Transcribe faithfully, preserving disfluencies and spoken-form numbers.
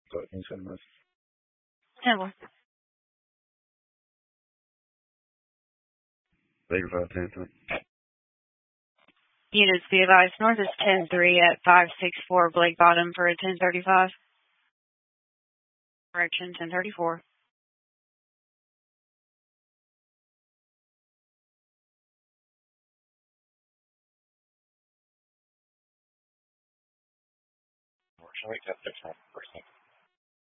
So can you send this? Temple. Baker five ten ten. Units be advised, north is ten three at five six four Blake Bottom for a ten thirty-five. Correction, ten thirty-four. Should we get six percent?